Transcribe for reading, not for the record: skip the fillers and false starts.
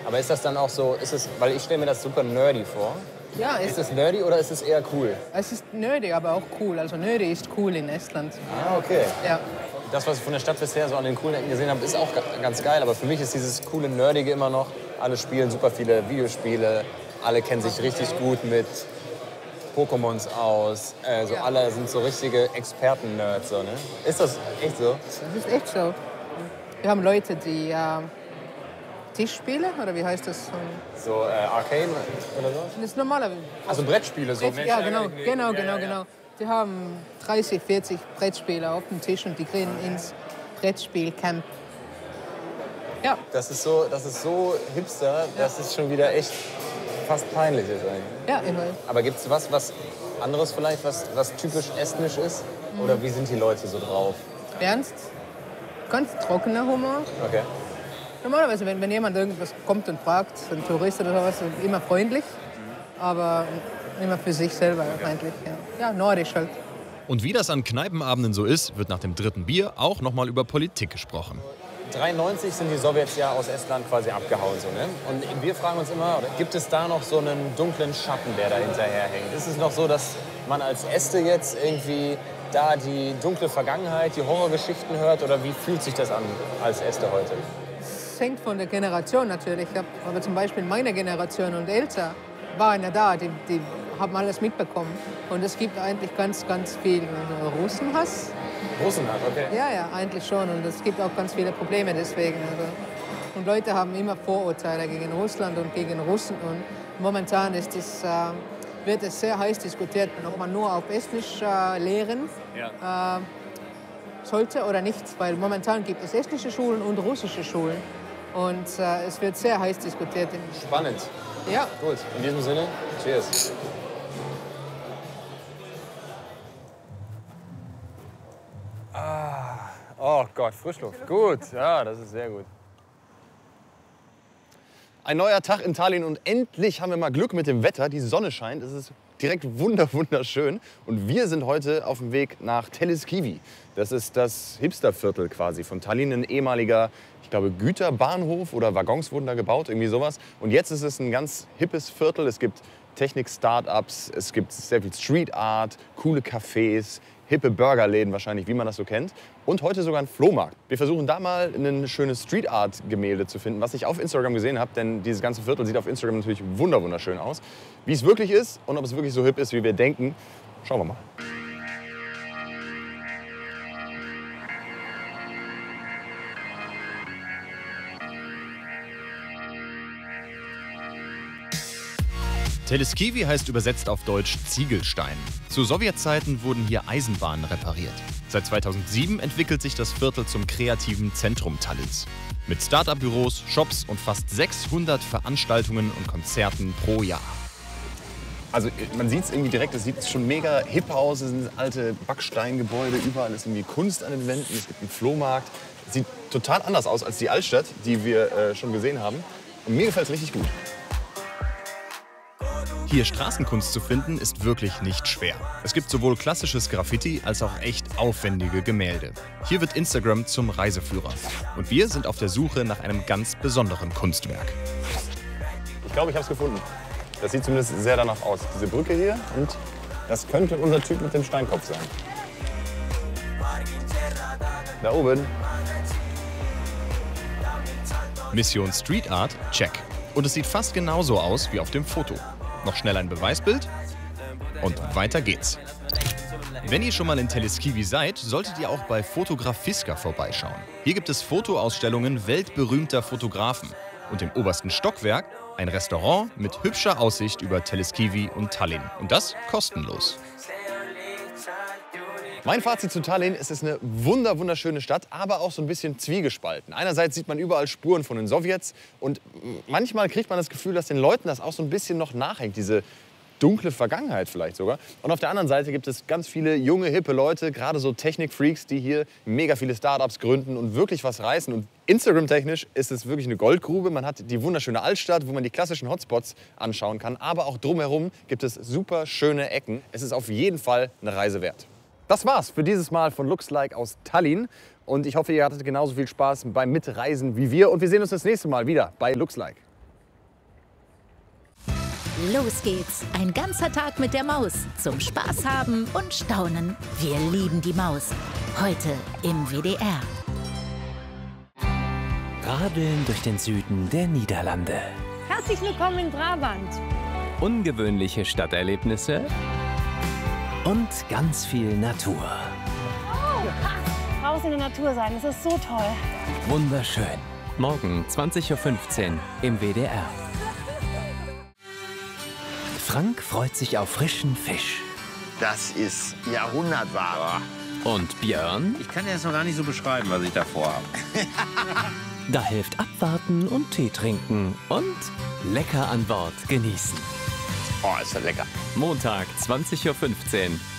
Aber ist das dann auch so, weil ich stelle mir das super nerdy vor. Ja, Ist es nerdy oder ist es eher cool? es ist nerdy, aber auch cool. Also nerdy ist cool in Estland. Ah, okay. Ja. Das, was ich von der Stadt bisher so an den coolen Ecken gesehen habe, ist auch ganz geil. Aber für mich ist dieses coole Nerdige immer noch, alle spielen super viele Videospiele, alle kennen sich richtig gut mit Pokémons aus. Alle sind so richtige Experten-Nerds. So, ne? Ist das echt so? Das ist echt so. Wir haben Leute, die Tischspiele, oder wie heißt das? So Arcane oder so? Das ist normaler. Also Brettspiele so. Ja, genau. Die haben 30, 40 Brettspiele auf dem Tisch und die gehen ins Brettspielcamp. Ja. Das ist so hipster, dass es schon wieder echt fast peinlich ist eigentlich. Ja, immer. Aber gibt es was anderes vielleicht, was typisch estnisch ist? Oder wie sind die Leute so drauf? Ernst, ganz trockener Humor. Okay. Normalerweise, wenn jemand irgendwas kommt und fragt, ein Tourist oder sowas, immer freundlich, aber immer für sich selber eigentlich. Ja, nordisch halt. Und wie das an Kneipenabenden so ist, wird nach dem dritten Bier auch nochmal über Politik gesprochen. 1993 sind die Sowjets ja aus Estland quasi abgehauen. So, ne? Und wir fragen uns immer, gibt es da noch so einen dunklen Schatten, der da hinterherhängt? Ist es noch so, dass man als Este jetzt irgendwie da die dunkle Vergangenheit, die Horrorgeschichten hört? Oder wie fühlt sich das an als Este heute? Es hängt von der Generation natürlich ab. Aber zum Beispiel meine Generation und älter waren ja da, die haben alles mitbekommen. Und es gibt eigentlich ganz, ganz viel Russenhass. Russenhass, okay. Ja, eigentlich schon. Und es gibt auch ganz viele Probleme deswegen. Also. Und Leute haben immer Vorurteile gegen Russland und gegen Russen. Und momentan wird es sehr heiß diskutiert, ob man nur auf Estnisch lehren sollte oder nicht. Weil momentan gibt es estnische Schulen und russische Schulen. Und es wird sehr heiß diskutiert. Spannend. Ja. Gut, in diesem Sinne, cheers. Oh Gott, Frischluft. Gut, ja, das ist sehr gut. Ein neuer Tag in Tallinn und endlich haben wir mal Glück mit dem Wetter. Die Sonne scheint, es ist direkt wunderschön. Und wir sind heute auf dem Weg nach Telliskivi. Das ist das Hipsterviertel quasi von Tallinn, ein ehemaliger, ich glaube, Güterbahnhof oder Waggons wurden da gebaut, irgendwie sowas. Und jetzt ist es ein ganz hippes Viertel. Es gibt Technik-Startups, es gibt sehr viel Street Art, coole Cafés, hippe Burgerläden wahrscheinlich, wie man das so kennt. Und heute sogar ein Flohmarkt. Wir versuchen da mal ein schönes Street Art Gemälde zu finden, was ich auf Instagram gesehen habe. Denn dieses ganze Viertel sieht auf Instagram natürlich wunderschön aus. Wie es wirklich ist und ob es wirklich so hip ist, wie wir denken, schauen wir mal. Telliskivi heißt übersetzt auf Deutsch Ziegelstein. Zu Sowjetzeiten wurden hier Eisenbahnen repariert. Seit 2007 entwickelt sich das Viertel zum kreativen Zentrum Tallinns. Mit Start-up-Büros, Shops und fast 600 Veranstaltungen und Konzerten pro Jahr. Also man sieht es irgendwie direkt, es sieht schon mega hip aus. Es sind alte Backsteingebäude, überall ist irgendwie Kunst an den Wänden. Es gibt einen Flohmarkt. Es sieht total anders aus als die Altstadt, die wir schon gesehen haben. Und mir gefällt es richtig gut. Hier Straßenkunst zu finden, ist wirklich nicht schwer. Es gibt sowohl klassisches Graffiti als auch echt aufwendige Gemälde. Hier wird Instagram zum Reiseführer. Und wir sind auf der Suche nach einem ganz besonderen Kunstwerk. Ich glaube, ich habe es gefunden. Das sieht zumindest sehr danach aus. Diese Brücke hier und das könnte unser Typ mit dem Steinkopf sein. Da oben. Mission Street Art, check. Und es sieht fast genauso aus wie auf dem Foto. Noch schnell ein Beweisbild und weiter geht's. Wenn ihr schon mal in Telliskivi seid, solltet ihr auch bei Fotografiska vorbeischauen. Hier gibt es Fotoausstellungen weltberühmter Fotografen. Und im obersten Stockwerk ein Restaurant mit hübscher Aussicht über Telliskivi und Tallinn. Und das kostenlos. Mein Fazit zu Tallinn: Es ist eine wunderschöne Stadt, aber auch so ein bisschen zwiegespalten. Einerseits sieht man überall Spuren von den Sowjets und manchmal kriegt man das Gefühl, dass den Leuten das auch so ein bisschen noch nachhängt, diese dunkle Vergangenheit vielleicht sogar. Und auf der anderen Seite gibt es ganz viele junge, hippe Leute, gerade so Technikfreaks, die hier mega viele Startups gründen und wirklich was reißen. Und Instagram-technisch ist es wirklich eine Goldgrube. Man hat die wunderschöne Altstadt, wo man die klassischen Hotspots anschauen kann. Aber auch drumherum gibt es super schöne Ecken. Es ist auf jeden Fall eine Reise wert. Das war's für dieses Mal von Looks Like aus Tallinn. Und ich hoffe, ihr hattet genauso viel Spaß beim Mitreisen wie wir. Und wir sehen uns das nächste Mal wieder bei Looks Like. Los geht's. Ein ganzer Tag mit der Maus. Zum Spaß haben und staunen. Wir lieben die Maus. Heute im WDR. Radeln durch den Süden der Niederlande. Herzlich willkommen in Brabant. Ungewöhnliche Stadterlebnisse und ganz viel Natur. Draußen in der Natur sein, das ist so toll. Wunderschön. Morgen 20:15 Uhr im WDR. Frank freut sich auf frischen Fisch. Das ist Jahrhundertware. Und Björn? Ich kann dir das noch gar nicht so beschreiben, was ich davor habe. Da hilft abwarten und Tee trinken und lecker an Bord genießen. Oh, ist ja lecker. Montag 20:15 Uhr